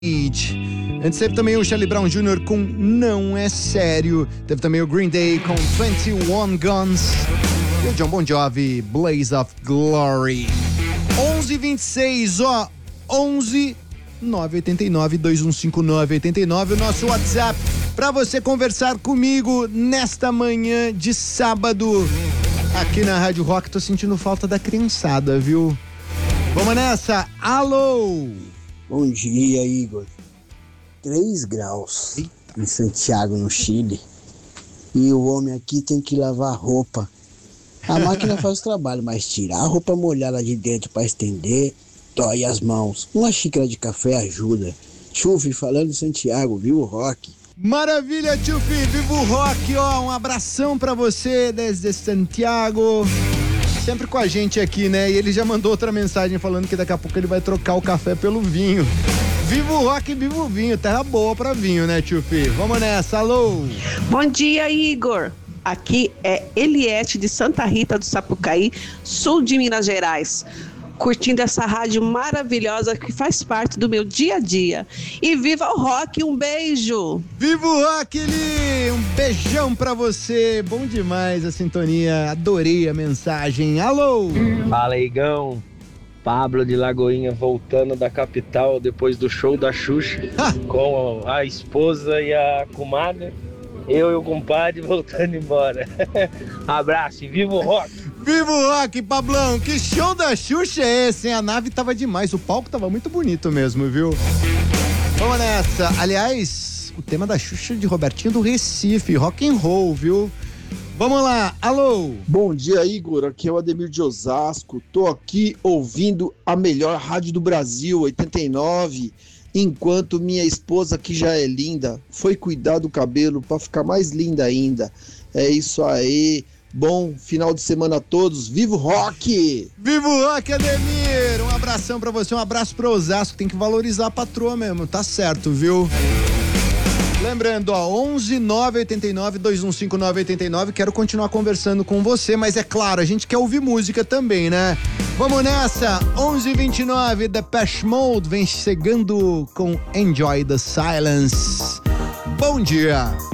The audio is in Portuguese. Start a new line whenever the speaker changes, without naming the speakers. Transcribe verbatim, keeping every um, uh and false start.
Antes teve também o Charlie Brown Júnior com Não É Sério. Teve também o Green Day com vinte e um Guns. E o John Bon Jovi, Blaze of Glory. onze e vinte e seis, ó. onze nove oito nove, dois um cinco nove oito nove, o nosso WhatsApp pra você conversar comigo nesta manhã de sábado aqui na Rádio Rock. Tô sentindo falta da criançada, viu? Vamos nessa. Alô!
Bom dia, Igor. três graus em Santiago, no Chile. E o homem aqui tem que lavar roupa. A máquina faz o trabalho, mas tirar a roupa molhada de dentro para estender, dói as mãos. Uma xícara de café ajuda. Chufi, falando em Santiago, viu o rock?
Maravilha, Chufi, viva o rock, ó. Um abração pra você desde Santiago. Sempre com a gente aqui, né? E ele já mandou outra mensagem falando que daqui a pouco ele vai trocar o café pelo vinho. Viva o rock, viva o vinho. Terra boa pra vinho, né, Chufi? Vamos nessa, alô!
Bom dia, Igor. Aqui é Eliette de Santa Rita do Sapucaí, sul de Minas Gerais. Curtindo essa rádio maravilhosa que faz parte do meu dia a dia. E viva o rock, um beijo!
Viva o rock, Li! Um beijão pra você. Bom demais a sintonia, adorei a mensagem. Alô!
Fala, Igão. Pablo de Lagoinha voltando da capital depois do show da Xuxa com a esposa e a comadre. Eu e o compadre voltando embora. Abraço e viva o rock!
Viva o rock, Pablão! Que show da Xuxa é esse, hein? A nave tava demais, o palco tava muito bonito mesmo, viu? Vamos nessa. Aliás, o tema da Xuxa de Robertinho do Recife, rock and roll, viu? Vamos lá, alô!
Bom dia, Igor, aqui é o Ademir de Osasco. Tô aqui ouvindo a melhor rádio do Brasil, oitenta e nove, enquanto minha esposa, que já é linda, foi cuidar do cabelo pra ficar mais linda ainda. É isso aí. Bom final de semana a todos. Viva o rock!
Viva o rock, Ademir! Um abração pra você, um abraço pro Osasco. Tem que valorizar a patroa mesmo, tá certo, viu? Lembrando, ó, onze nove oito nove, dois um cinco nove oito nove. Quero continuar conversando com você, mas é claro, a gente quer ouvir música também, né? Vamos nessa! onze e vinte e nove, Depeche Mode vem chegando com Enjoy the Silence. Bom dia!